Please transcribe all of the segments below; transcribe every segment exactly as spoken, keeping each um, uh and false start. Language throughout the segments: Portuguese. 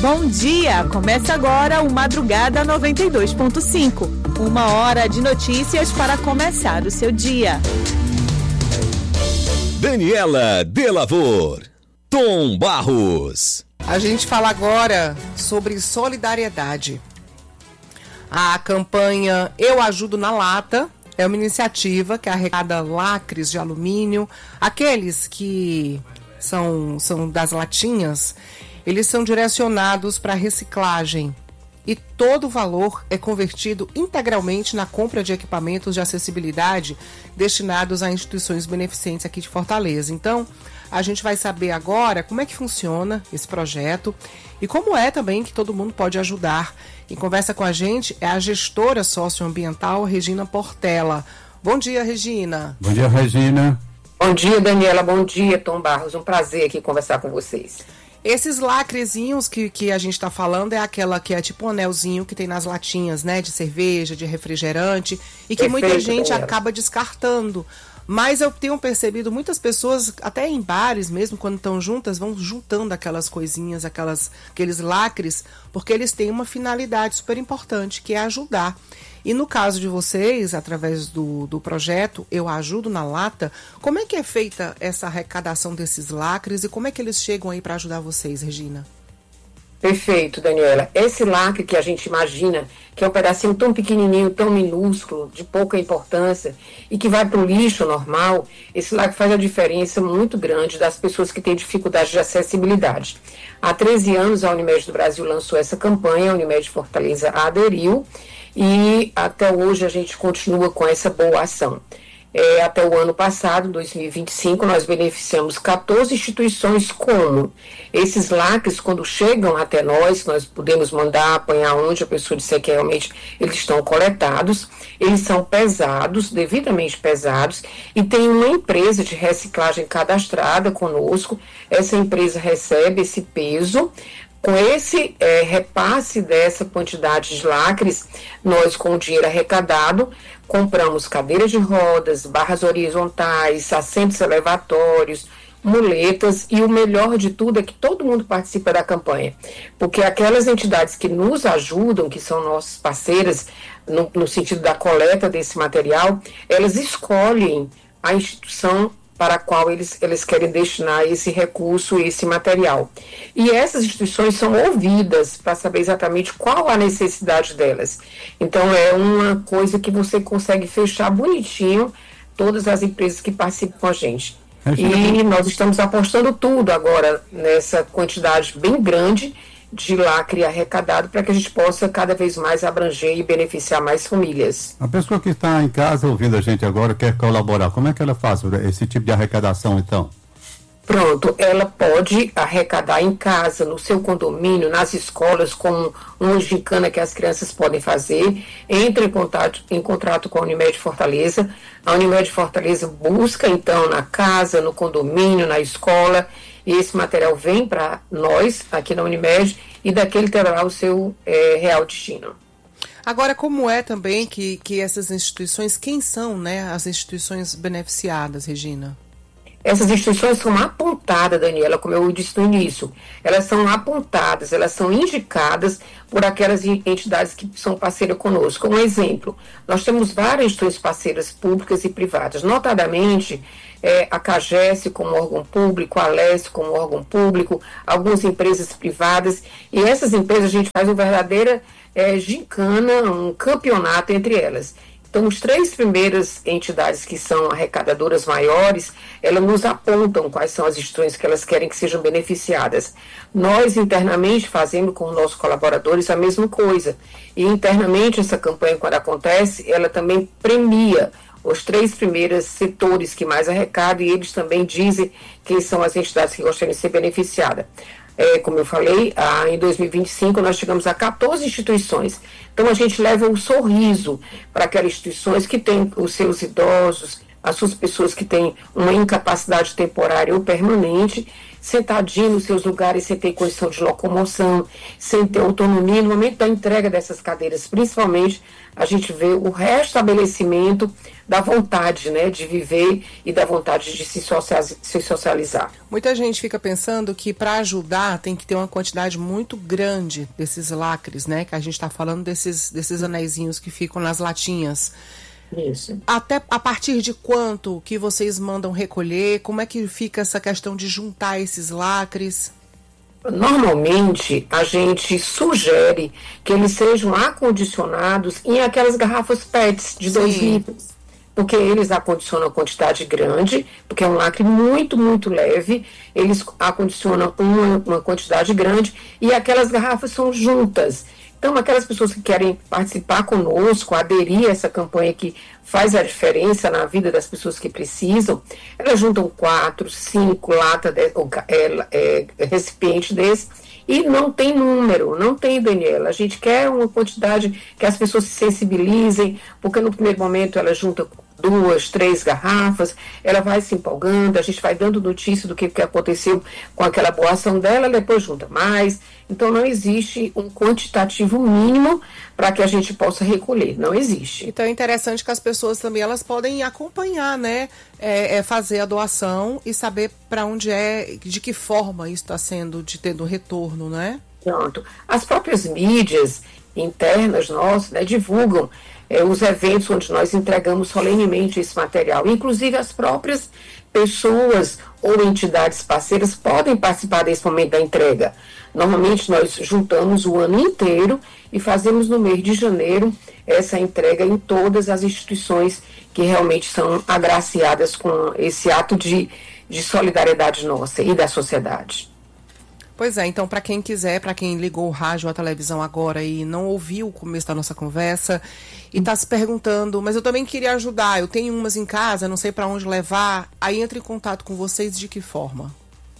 Bom dia! Começa agora o Madrugada noventa e dois ponto cinco. Uma hora de notícias para começar o seu dia. Daniela Delavor, Tom Barros. A gente fala agora sobre solidariedade. A campanha Eu Ajudo na Lata é uma iniciativa que arrecada lacres de alumínio, aqueles que são, são das latinhas, eles são direcionados para reciclagem e todo o valor é convertido integralmente na compra de equipamentos de acessibilidade destinados a instituições beneficentes aqui de Fortaleza. Então, a gente vai saber agora como é que funciona esse projeto e como é também que todo mundo pode ajudar. Quem conversa com a gente é a gestora socioambiental Regina Portela. Bom dia, Regina. Bom dia, Regina. Bom dia, Daniela. Bom dia, Tom Barros. Um prazer aqui conversar com vocês. Esses lacrezinhos que, que a gente está falando é aquela que é tipo um anelzinho que tem nas latinhas, né? De cerveja, de refrigerante e que Perfeito, muita gente Daniela. acaba descartando. Mas eu tenho percebido muitas pessoas, até em bares mesmo, quando estão juntas, vão juntando aquelas coisinhas, aquelas, aqueles lacres, porque eles têm uma finalidade super importante, que é ajudar. E no caso de vocês, através do, do projeto Eu Ajudo na Lata, como é que é feita essa arrecadação desses lacres e como é que eles chegam aí para ajudar vocês, Regina? Perfeito, Daniela. Esse lacre que a gente imagina que é um pedacinho tão pequenininho, tão minúsculo, de pouca importância e que vai para o lixo normal, esse lacre faz a diferença muito grande das pessoas que têm dificuldade de acessibilidade. Há treze anos, a Unimed do Brasil lançou essa campanha, a Unimed Fortaleza aderiu e até hoje a gente continua com essa boa ação. É, até o ano passado, dois mil e vinte e cinco, nós beneficiamos quatorze instituições como esses lacres, quando chegam até nós, nós podemos mandar apanhar onde a pessoa disser que realmente eles estão coletados, eles são pesados, devidamente pesados, e tem uma empresa de reciclagem cadastrada conosco, essa empresa recebe esse peso. Com esse é, repasse dessa quantidade de lacres, nós, com o dinheiro arrecadado, compramos cadeiras de rodas, barras horizontais, assentos elevatórios, muletas, e o melhor de tudo é que todo mundo participa da campanha, porque aquelas entidades que nos ajudam, que são nossas parceiras, no, no sentido da coleta desse material, elas escolhem a instituição para a qual eles, eles querem destinar esse recurso, esse material. E essas instituições são ouvidas para saber exatamente qual a necessidade delas. Então, é uma coisa que você consegue fechar bonitinho todas as empresas que participam com a gente. E nós estamos apostando tudo agora nessa quantidade bem grande de lacre arrecadado para que a gente possa cada vez mais abranger e beneficiar mais famílias. A pessoa que está em casa ouvindo a gente agora quer colaborar, como é que ela faz esse tipo de arrecadação então? Pronto, ela pode arrecadar em casa, no seu condomínio, nas escolas, com uma gincana que as crianças podem fazer. Entra em contato, em contrato com a Unimed Fortaleza. A Unimed Fortaleza busca, então, na casa, no condomínio, na escola, e esse material vem para nós, aqui na Unimed, e daqui ele terá o seu é, real destino. Agora, como é também que, que essas instituições, quem são, né, as instituições beneficiadas, Regina? Essas instituições são apontadas, Daniela, como eu disse no início, elas são apontadas, elas são indicadas por aquelas entidades que são parceiras conosco. Um exemplo, nós temos várias instituições parceiras públicas e privadas, notadamente é, a CAGES como órgão público, a Alessi como órgão público, algumas empresas privadas, e essas empresas a gente faz uma verdadeira é, gincana, um campeonato entre elas. Então, as três primeiras entidades que são arrecadadoras maiores, elas nos apontam quais são as instituições que elas querem que sejam beneficiadas. Nós, internamente, fazemos com os nossos colaboradores a mesma coisa. E, internamente, essa campanha, quando acontece, ela também premia os três primeiros setores que mais arrecadam, e eles também dizem quem são as entidades que gostariam de ser beneficiadas. É, como eu falei, ah, em dois mil e vinte e cinco nós chegamos a quatorze instituições. Então a gente leva um sorriso para aquelas instituições que têm os seus idosos as suas pessoas que têm uma incapacidade temporária ou permanente, sentadinho nos seus lugares, sem ter condição de locomoção, sem ter autonomia. No momento da entrega dessas cadeiras, principalmente, a gente vê o restabelecimento da vontade, né, de viver e da vontade de se socializar. Se socializar. Muita gente fica pensando que para ajudar tem que ter uma quantidade muito grande desses lacres, né, que a gente está falando desses, desses anéisinhos que ficam nas latinhas. Isso. Até a partir de quanto que vocês mandam recolher? Como é que fica essa questão de juntar esses lacres? Normalmente, a gente sugere que eles sejam acondicionados em aquelas garrafas P E Ts de dois litros. Porque eles acondicionam quantidade grande, porque é um lacre muito, muito leve, eles acondicionam uma, uma quantidade grande e aquelas garrafas são juntas. Então, aquelas pessoas que querem participar conosco, aderir a essa campanha que faz a diferença na vida das pessoas que precisam, elas juntam quatro, cinco latas, de, ou, é, é, recipientes desses, e não tem número, não tem, Daniela. A gente quer uma quantidade que as pessoas se sensibilizem, porque no primeiro momento ela junta duas, três garrafas, ela vai se empolgando, a gente vai dando notícia do que, que aconteceu com aquela boa ação dela, depois junta mais. Então não existe um quantitativo mínimo para que a gente possa recolher, não existe. Então é interessante que as pessoas também elas podem acompanhar, né, é, é fazer a doação e saber para onde é, de que forma isso está sendo, de tendo retorno, né? Pronto. As próprias mídias internas nossas, né, divulgam é, os eventos onde nós entregamos solenemente esse material. Inclusive as próprias pessoas ou entidades parceiras podem participar desse momento da entrega. Normalmente nós juntamos o ano inteiro e fazemos no mês de janeiro essa entrega em todas as instituições que realmente são agraciadas com esse ato de, de solidariedade nossa e da sociedade. Pois é, então para quem quiser, para quem ligou o rádio ou a televisão agora e não ouviu o começo da nossa conversa e está se perguntando, mas eu também queria ajudar, eu tenho umas em casa, não sei para onde levar, aí entre em contato com vocês de que forma?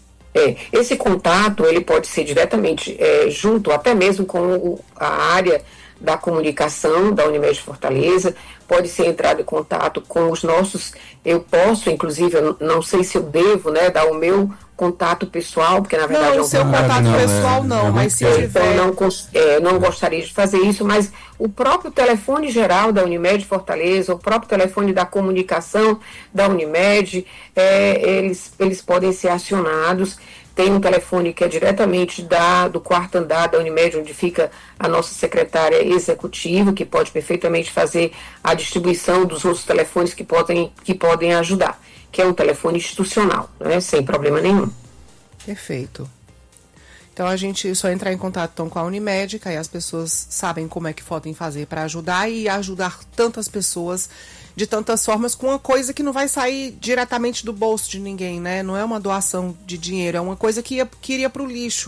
É, esse contato ele pode ser diretamente é, junto, até mesmo com o, a área da comunicação da Unimed Fortaleza, pode ser entrado em contato com os nossos, eu posso, inclusive, eu não sei se eu devo, né, dar o meu contato pessoal, porque na verdade... Não, é um o seu contato não, pessoal é, não, é, mas se tiver... Então, eu não, é, não gostaria de fazer isso, mas o próprio telefone geral da Unimed Fortaleza, o próprio telefone da comunicação da Unimed, é, eles, eles podem ser acionados. Tem um telefone que é diretamente da, do quarto andar da Unimed, onde fica a nossa secretária executiva, que pode perfeitamente fazer a distribuição dos outros telefones que podem, que podem ajudar, que é um telefone institucional, né, sem problema nenhum. Perfeito. Então a gente só entrar em contato então, com a Unimed, e as pessoas sabem como é que podem fazer para ajudar e ajudar tantas pessoas de tantas formas, com uma coisa que não vai sair diretamente do bolso de ninguém, né? Não é uma doação de dinheiro, é uma coisa que, ia, que iria para o lixo.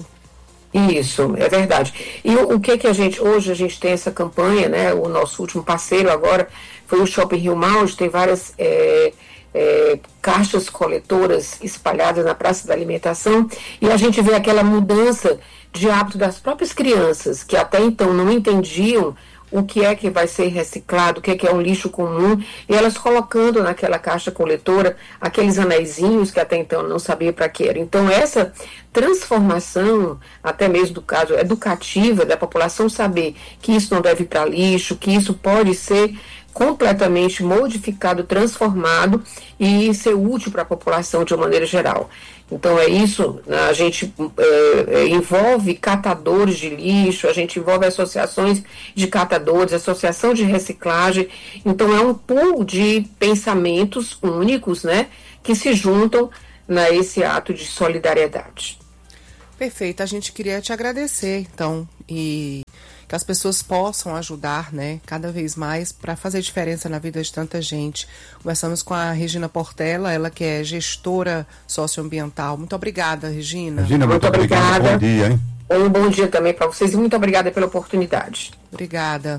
Isso, é verdade. E o, o que que a gente, hoje a gente tem essa campanha, né? O nosso último parceiro agora foi o Shopping Rio Mar, onde tem várias é, é, caixas coletoras espalhadas na Praça da Alimentação, e a gente vê aquela mudança de hábito das próprias crianças, que até então não entendiam o que é que vai ser reciclado, o que é que é um lixo comum, e elas colocando naquela caixa coletora aqueles anéisinhos que até então não sabia para que era. Então essa transformação, até mesmo do caso educativa, da população saber que isso não deve ir para lixo, que isso pode ser completamente modificado, transformado e ser útil para a população de uma maneira geral. Então é isso, a gente é, é, envolve catadores de lixo, a gente envolve associações de catadores, associação de reciclagem, então é um pool de pensamentos únicos, né, que se juntam nesse ato de solidariedade. Perfeito, a gente queria te agradecer, então, e que as pessoas possam ajudar, né, cada vez mais para fazer diferença na vida de tanta gente. Conversamos com a Regina Portela, ela que é gestora socioambiental. Muito obrigada, Regina. Regina, muito, muito obrigada. obrigada. Bom dia, hein? Um bom dia também para vocês e muito obrigada pela oportunidade. Obrigada.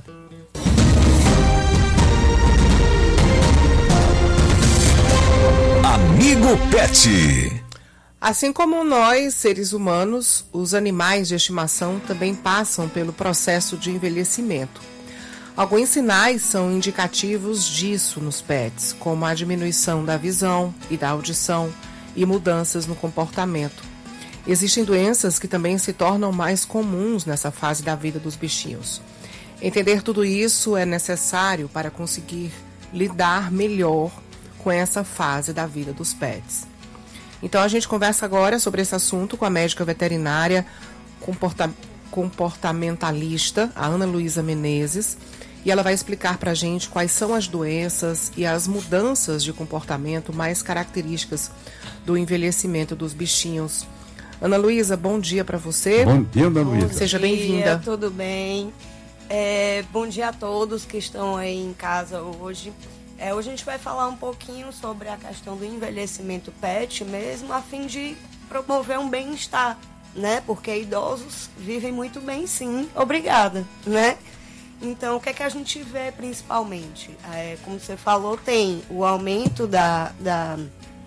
Amigo Pet. Assim como nós, seres humanos, os animais de estimação também passam pelo processo de envelhecimento. Alguns sinais são indicativos disso nos pets, como a diminuição da visão e da audição e mudanças no comportamento. Existem doenças que também se tornam mais comuns nessa fase da vida dos bichinhos. Entender tudo isso é necessário para conseguir lidar melhor com essa fase da vida dos pets. Então a gente conversa agora sobre esse assunto com a médica veterinária comporta- comportamentalista, a Ana Luísa Menezes, e ela vai explicar para a gente quais são as doenças e as mudanças de comportamento mais características do envelhecimento dos bichinhos. Ana Luísa, bom dia para você. Bom dia, Ana Luísa. Seja bem-vinda. Tudo bem? É, bom dia a todos que estão aí em casa hoje. É, hoje a gente vai falar um pouquinho sobre a questão do envelhecimento pet mesmo, a fim de promover um bem-estar, né? Porque idosos vivem muito bem, sim. Obrigada, né? Então, o que é que a gente vê principalmente? É, como você falou, tem o aumento da, da...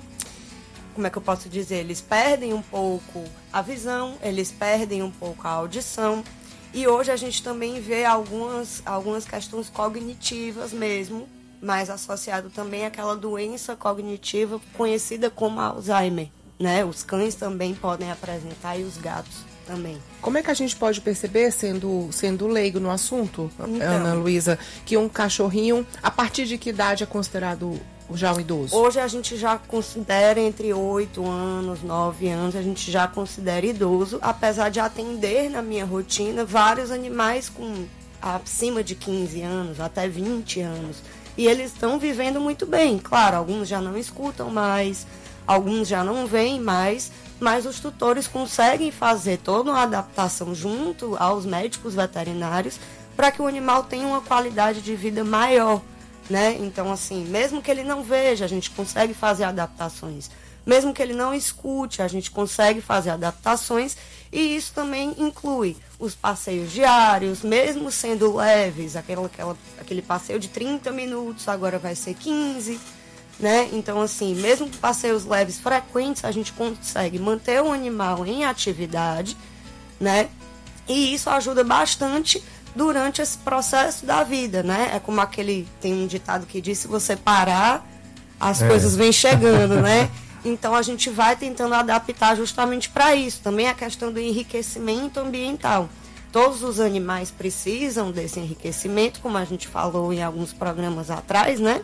Como é que eu posso dizer? Eles perdem um pouco a visão, eles perdem um pouco a audição. E hoje a gente também vê algumas, algumas questões cognitivas mesmo, mais associado também àquela doença cognitiva conhecida como Alzheimer, né? Os cães também podem apresentar e os gatos também. Como é que a gente pode perceber, sendo, sendo leigo no assunto, Então, Ana Luísa, que um cachorrinho, a partir de que idade é considerado já um idoso? Hoje a gente já considera entre oito anos, nove anos, a gente já considera idoso, apesar de atender na minha rotina vários animais com acima de quinze anos, até vinte anos. E eles estão vivendo muito bem. Claro, alguns já não escutam mais, alguns já não veem mais, mas os tutores conseguem fazer toda uma adaptação junto aos médicos veterinários para que o animal tenha uma qualidade de vida maior, né? Então, assim, mesmo que ele não veja, a gente consegue fazer adaptações. Mesmo que ele não escute, a gente consegue fazer adaptações, e isso também inclui os passeios diários, mesmo sendo leves, aquela, aquela, aquele passeio de trinta minutos, agora vai ser quinze, né? Então, assim, mesmo passeios leves frequentes, a gente consegue manter o animal em atividade, né? E isso ajuda bastante durante esse processo da vida, né? É como aquele, tem um ditado que diz, se você parar, as é. coisas vêm chegando, né? Então a gente vai tentando adaptar justamente para isso. Também a questão do enriquecimento ambiental. Todos os animais precisam desse enriquecimento, como a gente falou em alguns programas atrás, né?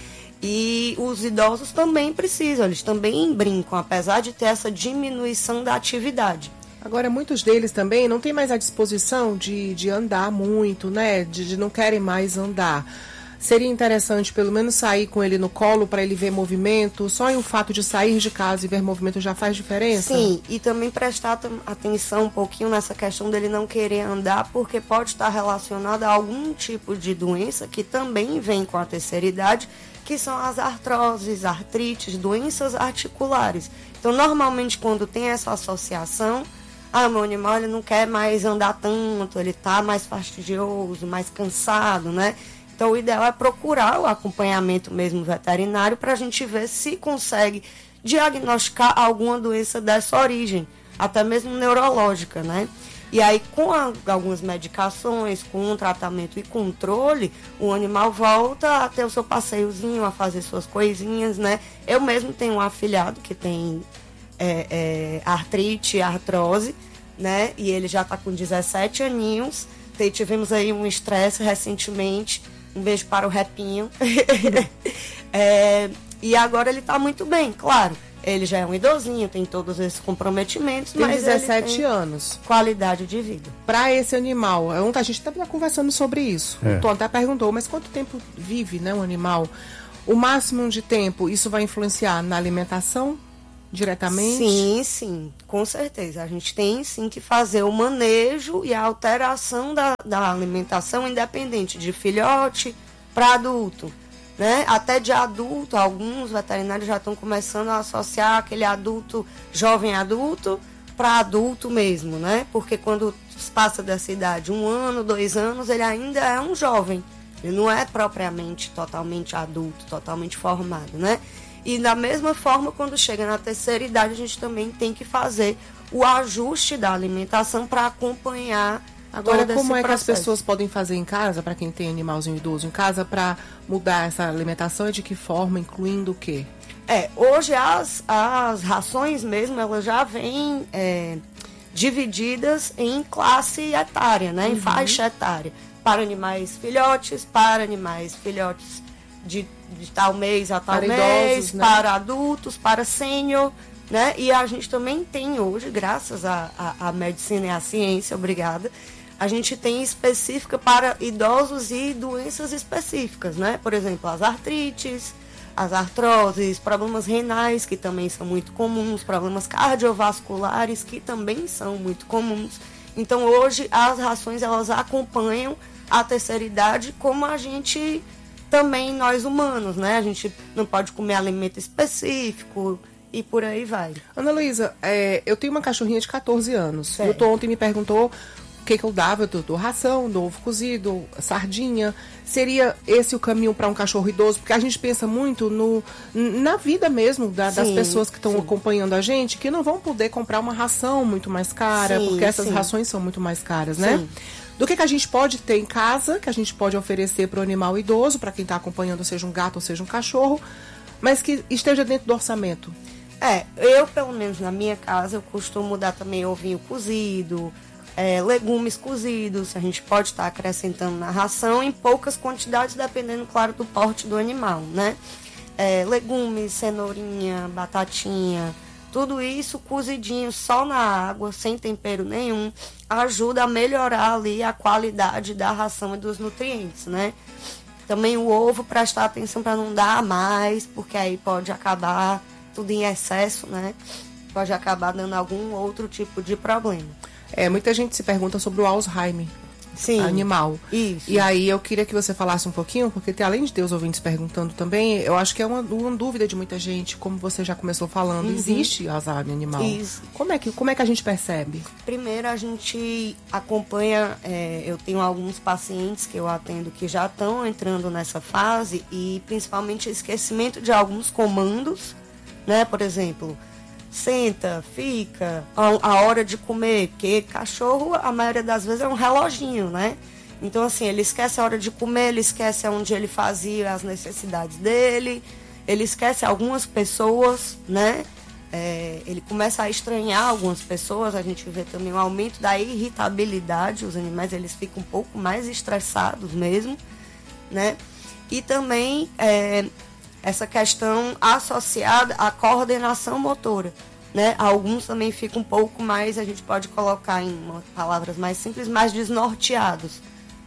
E os idosos também precisam, eles também brincam, apesar de ter essa diminuição da atividade. Agora, muitos deles também não têm mais a disposição de, de andar muito, né? De, de não querem mais andar. Seria interessante pelo menos sair com ele no colo para ele ver movimento? Só em o fato de sair de casa e ver movimento já faz diferença? Sim, e também prestar atenção um pouquinho nessa questão dele não querer andar, porque pode estar relacionado a algum tipo de doença que também vem com a terceira idade, que são as artroses, artrites, doenças articulares. Então, normalmente, quando tem essa associação, ah, meu animal ele não quer mais andar tanto, ele está mais fastidioso, mais cansado, né? Então, o ideal é procurar o acompanhamento mesmo veterinário para a gente ver se consegue diagnosticar alguma doença dessa origem, até mesmo neurológica, né? E aí, com a, algumas medicações, com um tratamento e controle, o animal volta a ter o seu passeiozinho, a fazer suas coisinhas, né? Eu mesmo tenho um afilhado que tem é, é, artrite, artrose, né? E ele já está com dezessete aninhos. E tivemos aí um estresse recentemente. Um beijo para o Repinho. é, e agora ele está muito bem, claro. Ele já é um idosinho, tem todos esses comprometimentos, tem mas dezessete ele tem anos. Qualidade de vida. Para esse animal, a gente está conversando sobre isso. É. O Tom até perguntou, mas quanto tempo vive, né, um animal? O máximo de tempo, isso vai influenciar na alimentação diretamente? Sim, sim, com certeza. A gente tem sim que fazer o manejo e a alteração da, da alimentação, independente de filhote para adulto, né? Até de adulto, alguns veterinários já estão começando a associar aquele adulto, jovem adulto, para adulto mesmo, né? Porque quando passa dessa idade, um ano, dois anos, ele ainda é um jovem. Ele não é propriamente totalmente adulto, totalmente formado, né? E da mesma forma, quando chega na terceira idade, a gente também tem que fazer o ajuste da alimentação para acompanhar Agora, todo como esse é que as processo. pessoas podem fazer em casa, para quem tem animalzinho idoso em casa, para mudar essa alimentação e de que forma, incluindo o quê? É, hoje as, as rações mesmo, elas já vêm é, divididas em classe etária, né? Em Uhum. faixa etária. Para animais filhotes, para animais filhotes de, de tal mês a tal Para mês, idosos, né? para adultos, para sênior, né? E a gente também tem hoje, graças à à- à medicina e à ciência, obrigada, a gente tem específica para idosos e doenças específicas, né? Por exemplo, as artrites, as artroses, problemas renais, que também são muito comuns, problemas cardiovasculares, que também são muito comuns. Então, hoje, as rações, elas acompanham a terceira idade, como a gente também, nós humanos, né? A gente não pode comer alimento específico e por aí vai. Ana Luísa, é, eu tenho uma cachorrinha de catorze anos. Certo. O Tom ontem me perguntou o que, que eu dava. Eu dou, dou ração, dou ovo cozido, sardinha. Seria esse o caminho para um cachorro idoso? Porque a gente pensa muito no, na vida mesmo da- das Sim, pessoas que estão sim. acompanhando a gente, que não vão poder comprar uma ração muito mais cara, Sim, porque essas sim. rações são muito mais caras, né? Sim. Do que, que a gente pode ter em casa, que a gente pode oferecer para o animal idoso, para quem está acompanhando, seja um gato ou seja um cachorro, mas que esteja dentro do orçamento. É, eu, pelo menos na minha casa, eu costumo dar também ovinho cozido, é, legumes cozidos, a gente pode estar acrescentando na ração em poucas quantidades, dependendo, claro, do porte do animal, né? É, legumes, cenourinha, batatinha, tudo isso cozidinho só na água, sem tempero nenhum, ajuda a melhorar ali a qualidade da ração e dos nutrientes, né? Também o ovo, prestar atenção para não dar a mais, porque aí pode acabar tudo em excesso, né? Pode acabar dando algum outro tipo de problema. É, muita gente se pergunta sobre o Alzheimer Sim. animal. Isso. E aí eu queria que você falasse um pouquinho, porque tem, além de ter os ouvintes perguntando também, eu acho que é uma, uma dúvida de muita gente, como você já começou falando, existe Alzheimer animal. Isso. Como é que, como é que a gente percebe? Primeiro a gente acompanha, é, eu tenho alguns pacientes que eu atendo que já estão entrando nessa fase e principalmente esquecimento de alguns comandos, né? Por exemplo, senta, fica, a, a hora de comer, porque cachorro, a maioria das vezes é um reloginho, né? Então, assim, ele esquece a hora de comer, ele esquece onde ele fazia as necessidades dele, ele esquece algumas pessoas, né? É, ele começa a estranhar algumas pessoas, a gente vê também um aumento da irritabilidade, os animais, eles ficam um pouco mais estressados mesmo, né? E também é, essa questão associada à coordenação motora, né? Alguns também ficam um pouco mais, a gente pode colocar em uma, palavras mais simples, mais desnorteados.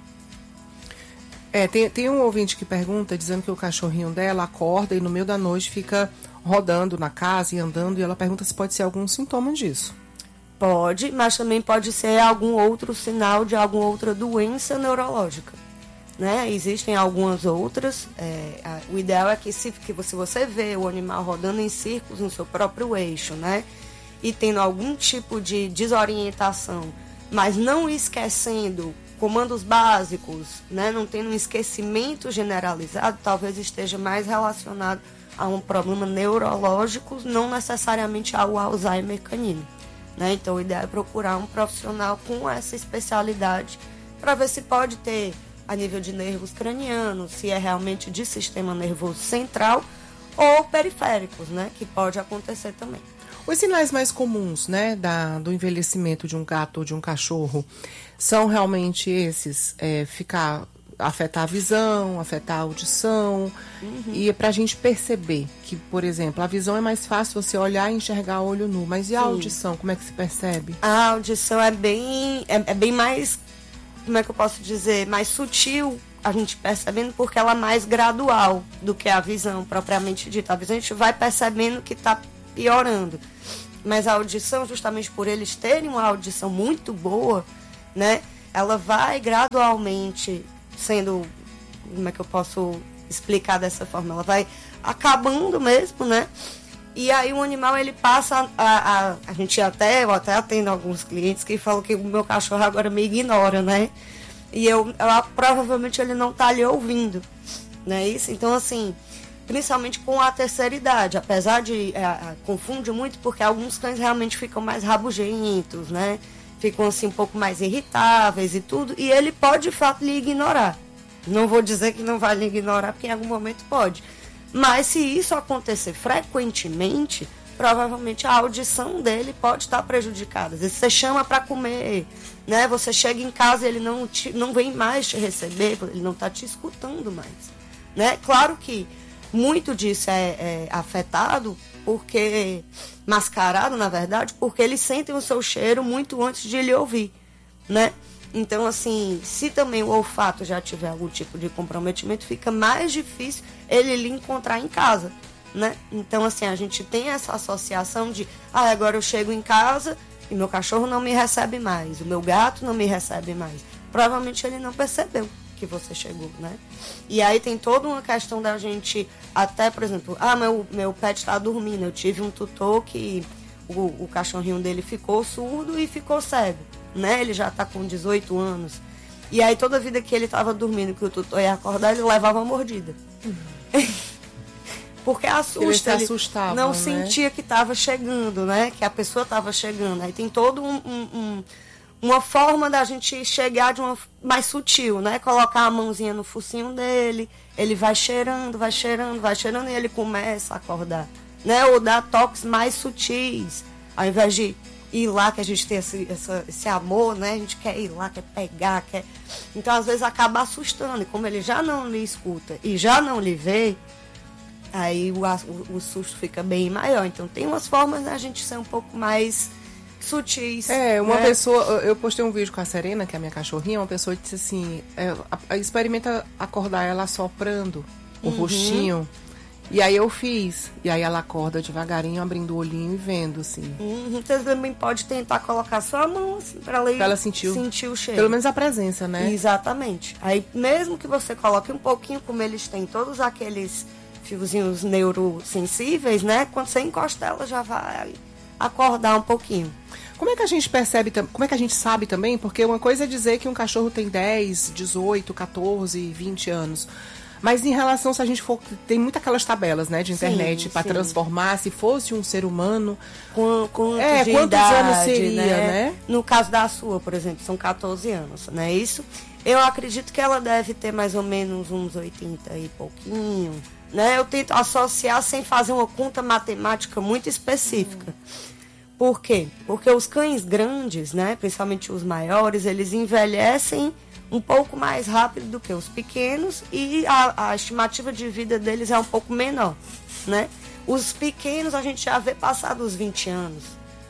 É, tem, tem um ouvinte que pergunta, dizendo que o cachorrinho dela acorda e no meio da noite fica rodando na casa e andando, e ela pergunta se pode ser algum sintoma disso. Pode, mas também pode ser algum outro sinal de alguma outra doença neurológica, né? Existem algumas outras. É, a, o ideal é que se, que se você vê o animal rodando em círculos no seu próprio eixo, né? E tendo algum tipo de desorientação, mas não esquecendo comandos básicos, né? Não tendo um esquecimento generalizado, talvez esteja mais relacionado a um problema neurológico, não necessariamente ao Alzheimer canino, né? Então, o ideal é procurar um profissional com essa especialidade para ver se pode ter a nível de nervos cranianos, se é realmente de sistema nervoso central ou periféricos, né? Que pode acontecer também. Os sinais mais comuns, né, da, do envelhecimento de um gato ou de um cachorro são realmente esses, é, ficar, afetar a visão, afetar a audição, uhum. E é pra gente perceber que, por exemplo, a visão é mais fácil você olhar e enxergar olho nu, mas e a Sim. audição, como é que se percebe? A audição é bem, é, é bem mais, como é que eu posso dizer, mais sutil, a gente percebendo, porque ela é mais gradual do que a visão propriamente dita. A visão a gente vai percebendo que está piorando, mas a audição, justamente por eles terem uma audição muito boa, né, ela vai gradualmente sendo, como é que eu posso explicar dessa forma, ela vai acabando mesmo, né, e aí o animal, ele passa a, a, a gente até, eu até atendo alguns clientes que falam que o meu cachorro agora me ignora, né, e eu, eu provavelmente ele não tá ali ouvindo, né, isso, então assim, principalmente com a terceira idade, apesar de, é, confunde muito porque alguns cães realmente ficam mais rabugentos, né, ficam assim um pouco mais irritáveis e tudo, e ele pode de fato lhe ignorar. Não vou dizer que não vai lhe ignorar, porque em algum momento pode. Mas se isso acontecer frequentemente, provavelmente a audição dele pode estar prejudicada. Às vezes você chama para comer, né? Você chega em casa e ele não, te, não vem mais te receber, ele não está te escutando mais. Né? Claro que muito disso é, é afetado, porque mascarado, na verdade, porque eles sentem o seu cheiro muito antes de lhe ouvir, né? Então, assim, se também o olfato já tiver algum tipo de comprometimento, fica mais difícil ele lhe encontrar em casa, né? Então, assim, a gente tem essa associação de, ah, agora eu chego em casa e meu cachorro não me recebe mais, o meu gato não me recebe mais. Provavelmente ele não percebeu que você chegou, né? E aí tem toda uma questão da gente, até, por exemplo, ah, meu, meu pet está dormindo, eu tive um tutor que o, o cachorrinho dele ficou surdo e ficou cego, né? Ele já está com dezoito anos. E aí toda vida que ele estava dormindo, que o tutor ia acordar, ele levava uma mordida. Uhum. Porque assusta, ele se assustava, não né? sentia que estava chegando, né? Que a pessoa estava chegando. Aí tem todo um, um, um uma forma da gente chegar de uma mais sutil, né? Colocar a mãozinha no focinho dele, ele vai cheirando, vai cheirando, vai cheirando e ele começa a acordar, né? Ou dar toques mais sutis, ao invés de ir lá, que a gente tem esse, essa, esse amor, né? A gente quer ir lá, quer pegar, quer... Então, às vezes, acaba assustando. E como ele já não lhe escuta e já não lhe vê, aí o, o, o susto fica bem maior. Então, tem umas formas da gente ser um pouco mais sutis. É, uma né? pessoa... Eu postei um vídeo com a Serena, que é a minha cachorrinha, uma pessoa disse assim, é, a, a, experimenta acordar ela assoprando o uhum. rostinho. E aí eu fiz. E aí ela acorda devagarinho, abrindo o olhinho e vendo, assim. Uhum. Você também pode tentar colocar sua mão, assim, pra ela, pra ela sentir, sentir o cheiro. Pelo menos a presença, né? Exatamente. Aí, mesmo que você coloque um pouquinho, como eles têm todos aqueles fiozinhos neurosensíveis, né? Quando você encosta ela, já vai acordar um pouquinho. Como é que a gente percebe, como é que a gente sabe também? Porque uma coisa é dizer que um cachorro tem dez, dezoito, quatorze, vinte anos. Mas em relação, se a gente for... Tem muitas aquelas tabelas, né, de internet para transformar, se fosse um ser humano... Com, com é, de quantos idade, anos seria, né? né? No caso da sua, por exemplo, são catorze anos, não é isso? Eu acredito que ela deve ter mais ou menos uns oitenta e pouquinho, né? Eu tento associar sem fazer uma conta matemática muito específica. Por quê? Porque os cães grandes, né, principalmente os maiores, eles envelhecem um pouco mais rápido do que os pequenos e a, a estimativa de vida deles é um pouco menor, né? Os pequenos a gente já vê passar dos vinte anos,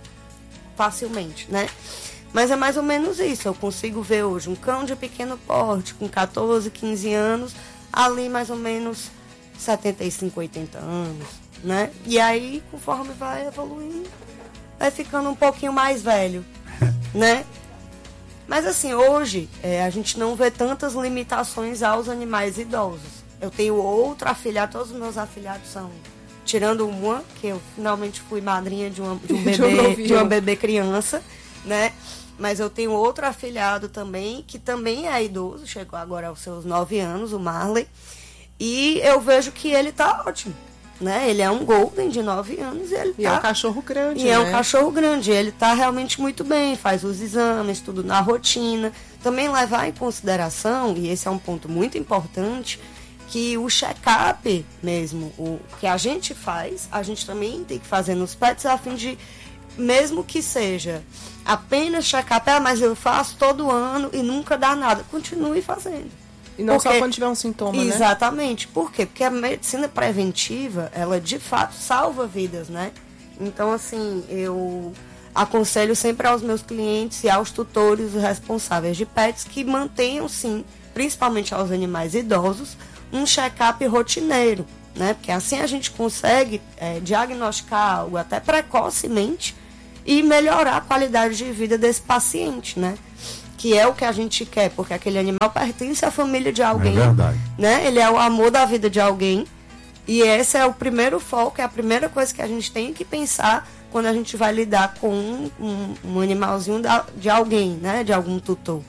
facilmente, né? Mas é mais ou menos isso, eu consigo ver hoje um cão de pequeno porte, com catorze, quinze anos, ali mais ou menos setenta e cinco, oitenta anos, né? E aí, conforme vai evoluindo, vai ficando um pouquinho mais velho, né? Mas assim, hoje é, a gente não vê tantas limitações aos animais idosos. Eu tenho outro afilhado, todos os meus afilhados são, tirando uma, que eu finalmente fui madrinha de, uma, de um bebê, de uma bebê criança, né? Mas eu tenho outro afilhado também, que também é idoso, chegou agora aos seus nove anos, o Marley, e eu vejo que ele tá ótimo. Né? Ele é um golden de nove anos e ele e tá... é um cachorro grande, E né? é um cachorro grande, ele tá realmente muito bem, faz os exames, tudo na rotina. Também levar em consideração, e esse é um ponto muito importante, que o check-up mesmo, o que a gente faz, a gente também tem que fazer nos pets a fim de, mesmo que seja apenas check-up, ah, mas eu faço todo ano e nunca dá nada, continue fazendo. E não Porque, só quando tiver um sintoma, exatamente, né? Exatamente. Por quê? Porque a medicina preventiva, ela de fato salva vidas, né? Então, assim, eu aconselho sempre aos meus clientes e aos tutores responsáveis de pets que mantenham, sim, principalmente aos animais idosos, um check-up rotineiro, né? Porque assim a gente consegue é, diagnosticar algo até precocemente e melhorar a qualidade de vida desse paciente, né? Que é o que a gente quer, porque aquele animal pertence à família de alguém. É verdade. Né? Ele é o amor da vida de alguém. E esse é o primeiro foco, é a primeira coisa que a gente tem que pensar quando a gente vai lidar com um, um, um animalzinho da, de alguém, né? De algum tutor.